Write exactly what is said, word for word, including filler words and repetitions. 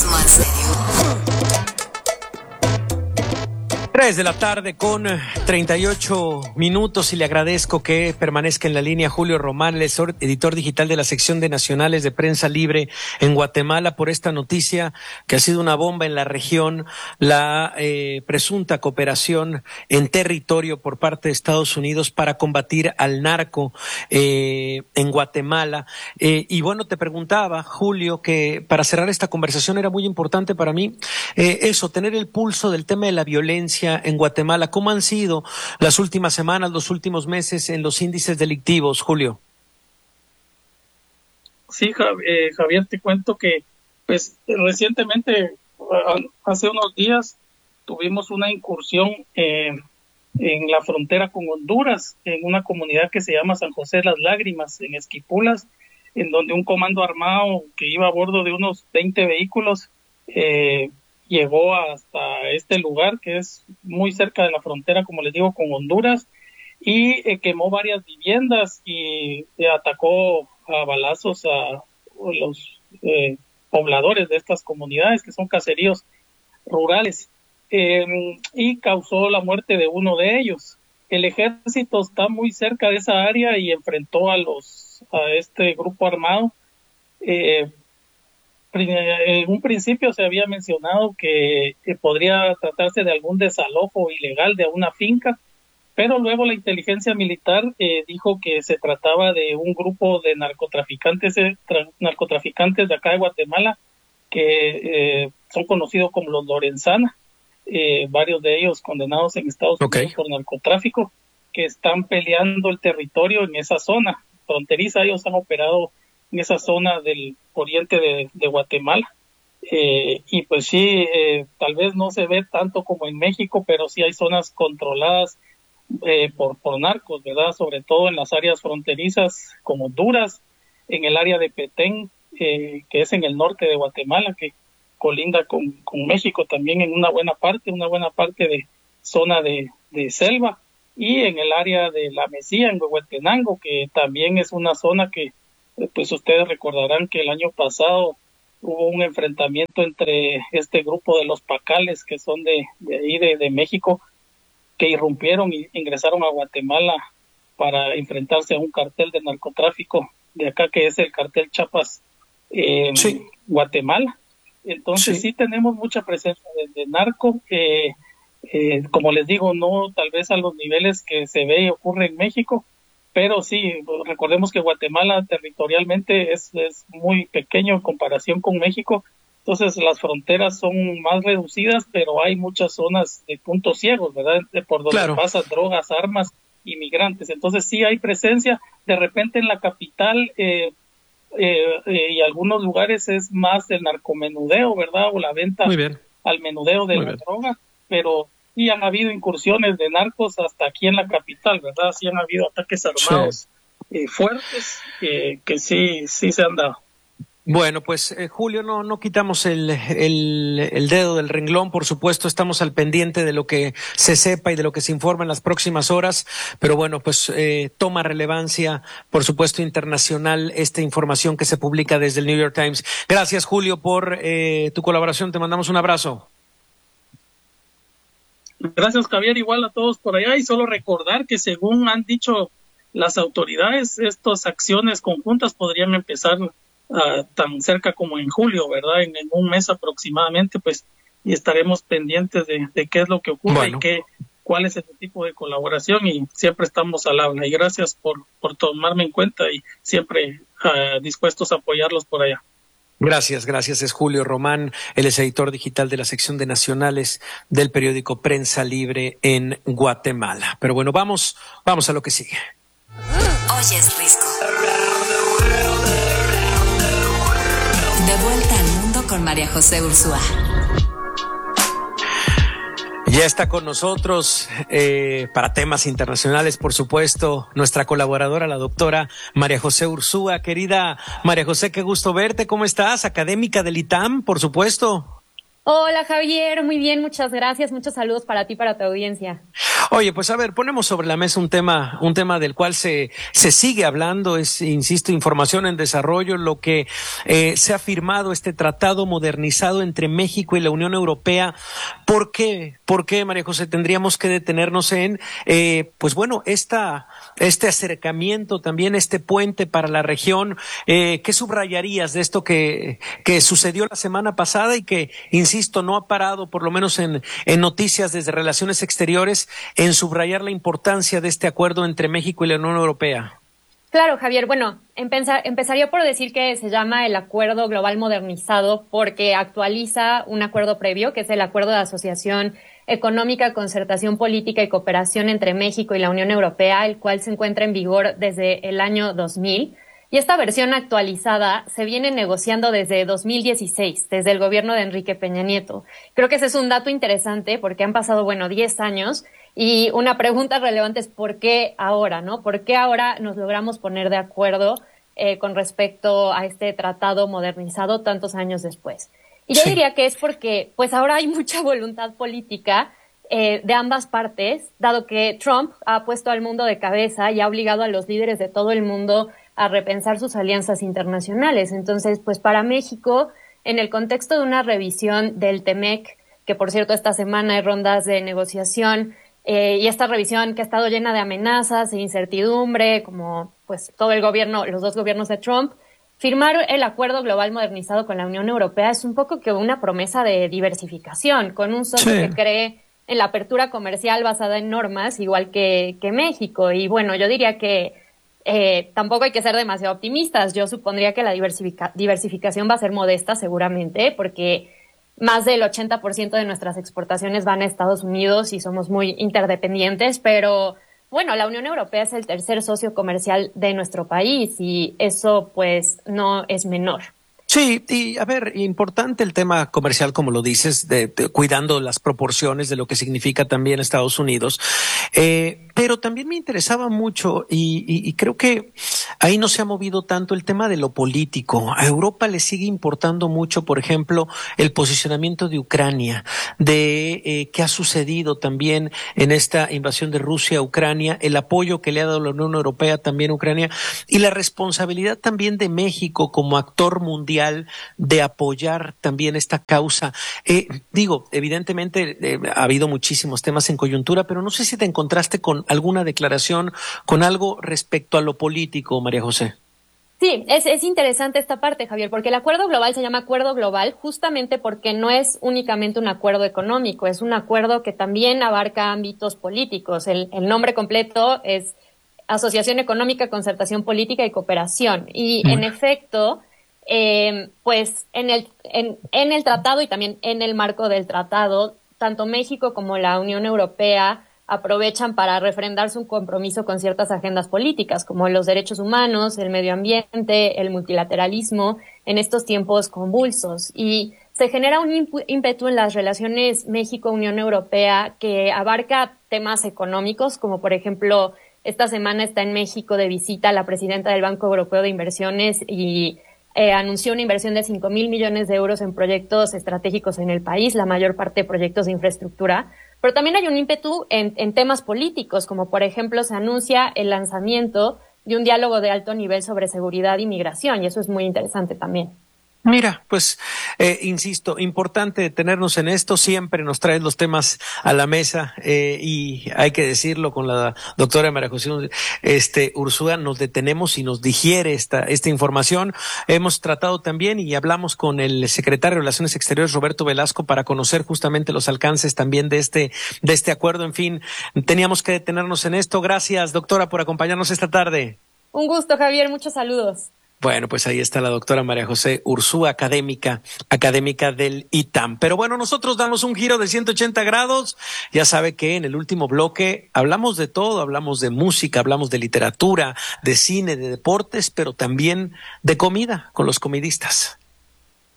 Periodismo en serio. Tres de la tarde con treinta y ocho minutos y le agradezco que permanezca en la línea Julio Román, el editor digital de la sección de Nacionales de Prensa Libre en Guatemala, por esta noticia que ha sido una bomba en la región, la eh, presunta cooperación en territorio por parte de Estados Unidos para combatir al narco eh, en Guatemala. Eh, y bueno, te preguntaba, Julio, que para cerrar esta conversación era muy importante para mí eh, eso, tener el pulso del tema de la violencia en Guatemala. ¿Cómo han sido las últimas semanas, los últimos meses en los índices delictivos, Julio? Sí, Javier, te cuento que pues recientemente, hace unos días, tuvimos una incursión eh, en la frontera con Honduras, en una comunidad que se llama San José de las Lágrimas, en Esquipulas, en donde un comando armado que iba a bordo de unos veinte vehículos eh, llegó hasta este lugar que es muy cerca de la frontera, como les digo, con Honduras, y eh, quemó varias viviendas y eh, atacó a balazos a los eh, pobladores de estas comunidades, que son caseríos rurales, eh, y causó la muerte de uno de ellos. El ejército está muy cerca de esa área y enfrentó a los a este grupo armado. Eh, En un principio se había mencionado que, que podría tratarse de algún desalojo ilegal de una finca, pero luego la inteligencia militar eh, dijo que se trataba de un grupo de narcotraficantes, eh, tra- narcotraficantes de acá de Guatemala, que eh, son conocidos como los Lorenzana, eh, varios de ellos condenados en Estados okay. Unidos por narcotráfico, que están peleando el territorio en esa zona fronteriza. Ellos han operado en esa zona del oriente de, de Guatemala. Eh, y pues sí, eh, tal vez no se ve tanto como en México, pero sí hay zonas controladas eh, por, por narcos, ¿verdad? Sobre todo en las áreas fronterizas como Honduras, en el área de Petén, eh, que es en el norte de Guatemala, que colinda con, con México también en una buena parte, una buena parte de zona de, de selva, y en el área de La Mesía, en Huehuetenango, que también es una zona que pues ustedes recordarán que el año pasado hubo un enfrentamiento entre este grupo de los Pacales, que son de, de ahí de, de México, que irrumpieron y ingresaron a Guatemala para enfrentarse a un cartel de narcotráfico de acá, que es el cartel Chiapas eh, sí. Guatemala. Entonces sí. sí tenemos mucha presencia de, de narco, eh, eh, como les digo, no tal vez a los niveles que se ve y ocurre en México, pero sí, recordemos que Guatemala territorialmente es, es muy pequeño en comparación con México, entonces las fronteras son más reducidas, pero hay muchas zonas de puntos ciegos, ¿verdad? De por donde claro. pasan drogas, armas, inmigrantes. Entonces sí hay presencia. De repente en la capital eh, eh, eh, y algunos lugares es más el narcomenudeo, ¿verdad? O la venta al menudeo de muy la bien. droga, pero y han habido incursiones de narcos hasta aquí en la capital, ¿verdad? Sí han habido ataques armados sí. eh, fuertes eh, que sí sí se han dado. Bueno, pues eh, Julio, no no quitamos el, el el dedo del renglón, por supuesto, estamos al pendiente de lo que se sepa y de lo que se informa en las próximas horas, pero bueno, pues eh, toma relevancia, por supuesto, internacional esta información que se publica desde el New York Times. Gracias, Julio, por eh, tu colaboración, te mandamos un abrazo. Gracias, Javier, igual a todos por allá, y solo recordar que según han dicho las autoridades, estas acciones conjuntas podrían empezar uh, tan cerca como en julio, ¿verdad? En, en un mes aproximadamente, pues, y estaremos pendientes de, de qué es lo que ocurre bueno. y qué, cuál es ese tipo de colaboración, y siempre estamos al habla. Y gracias por, por tomarme en cuenta y siempre uh, dispuestos a apoyarlos por allá. Gracias, gracias. Es Julio Román, él es editor digital de la sección de Nacionales del periódico Prensa Libre en Guatemala. Pero bueno, vamos, vamos a lo que sigue. Hoy es Risco. De vuelta al mundo con María José Ursúa. Ya está con nosotros eh, para temas internacionales, por supuesto, nuestra colaboradora, la doctora María José Ursúa. Querida María José, qué gusto verte. ¿Cómo estás? Académica del I T A M, por supuesto. Hola, Javier. Muy bien, muchas gracias. Muchos saludos para ti, para tu audiencia. Oye, pues a ver, ponemos sobre la mesa un tema, un tema del cual se, se sigue hablando, es, insisto, información en desarrollo, lo que eh, se ha firmado este tratado modernizado entre México y la Unión Europea. ¿Por qué? ¿Por qué, María José, tendríamos que detenernos en, eh, pues bueno, esta, este acercamiento también, este puente para la región? Eh, ¿qué subrayarías de esto que, que sucedió la semana pasada y que, insisto, no ha parado, por lo menos en, en noticias desde Relaciones Exteriores, en subrayar la importancia de este acuerdo entre México y la Unión Europea? Claro, Javier. Bueno, empezar, empezaría por decir que se llama el Acuerdo Global Modernizado porque actualiza un acuerdo previo, que es el Acuerdo de Asociación Económica, Concertación Política y Cooperación entre México y la Unión Europea, el cual se encuentra en vigor desde el año dos mil. Y esta versión actualizada se viene negociando desde dos mil dieciséis, desde el gobierno de Enrique Peña Nieto. Creo que ese es un dato interesante porque han pasado, bueno, diez años y una pregunta relevante es ¿por qué ahora, no? ¿Por qué ahora nos logramos poner de acuerdo eh, con respecto a este tratado modernizado tantos años después? Y yo sí. diría que es porque, pues ahora hay mucha voluntad política eh, de ambas partes, dado que Trump ha puesto al mundo de cabeza y ha obligado a los líderes de todo el mundo a repensar sus alianzas internacionales. Entonces, pues para México, en el contexto de una revisión del TEMEC, que por cierto esta semana hay rondas de negociación, eh, y esta revisión que ha estado llena de amenazas e incertidumbre, como pues todo el gobierno, los dos gobiernos de Trump, firmar el Acuerdo Global Modernizado con la Unión Europea es un poco que una promesa de diversificación, con un socio sí. que cree en la apertura comercial basada en normas, igual que, que México. Y bueno, yo diría que Eh, tampoco hay que ser demasiado optimistas. Yo supondría que la diversifica- diversificación va a ser modesta seguramente porque más del ochenta por ciento de nuestras exportaciones van a Estados Unidos y somos muy interdependientes, pero bueno, la Unión Europea es el tercer socio comercial de nuestro país y eso pues no es menor. Sí, y a ver, importante el tema comercial, como lo dices, de, de cuidando las proporciones de lo que significa también Estados Unidos. Eh, pero también me interesaba mucho y, y, y creo que ahí no se ha movido tanto el tema de lo político. A Europa le sigue importando mucho, por ejemplo, el posicionamiento de Ucrania, de eh, qué ha sucedido también en esta invasión de Rusia a Ucrania, el apoyo que le ha dado la Unión Europea también a Ucrania y la responsabilidad también de México como actor mundial de apoyar también esta causa. Eh, digo, evidentemente eh, ha habido muchísimos temas en coyuntura, pero no sé si te encontraste con alguna declaración, con algo respecto a lo político, María José. Sí, es, es interesante esta parte, Javier, porque el acuerdo global se llama acuerdo global justamente porque no es únicamente un acuerdo económico, es un acuerdo que también abarca ámbitos políticos. El, el nombre completo es Asociación Económica, Concertación Política y Cooperación. Y mm. en efecto, eh, pues en el, en, en el tratado y también en el marco del tratado, tanto México como la Unión Europea aprovechan para refrendar su compromiso con ciertas agendas políticas, como los derechos humanos, el medio ambiente, el multilateralismo, en estos tiempos convulsos. Y se genera un ímpetu en las relaciones México-Unión Europea que abarca temas económicos, como por ejemplo, esta semana está en México de visita la presidenta del Banco Europeo de Inversiones y eh, anunció una inversión de cinco mil millones de euros en proyectos estratégicos en el país, la mayor parte de proyectos de infraestructura. Pero también hay un ímpetu en, en temas políticos, como por ejemplo se anuncia el lanzamiento de un diálogo de alto nivel sobre seguridad y migración, y eso es muy interesante también. Mira, pues, eh, insisto, importante detenernos en esto, siempre nos traen los temas a la mesa, eh, y hay que decirlo con la doctora María José, este, Ursúa, nos detenemos y nos digiere esta, esta información. Hemos tratado también y hablamos con el secretario de Relaciones Exteriores, Roberto Velasco, para conocer justamente los alcances también de este, de este acuerdo. En fin, teníamos que detenernos en esto. Gracias, doctora, por acompañarnos esta tarde. Un gusto, Javier, muchos saludos. Bueno, pues ahí está la doctora María José Ursúa, académica, académica del I T A M. Pero bueno, nosotros damos un giro de ciento ochenta grados. Ya sabe que en el último bloque hablamos de todo, hablamos de música, hablamos de literatura, de cine, de deportes, pero también de comida con los comidistas.